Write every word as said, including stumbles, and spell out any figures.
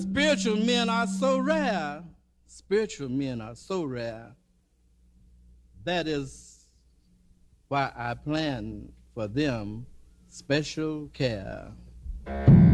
Spiritual men are so rare. Spiritual men are so rare. That is why I plan for them special care.